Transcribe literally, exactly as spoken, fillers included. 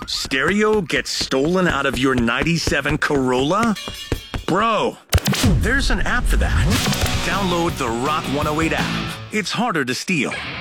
Stereo gets stolen out of your ninety-seven Corolla? Bro, there's an app for that. Download the Rock one oh eight app. It's harder to steal.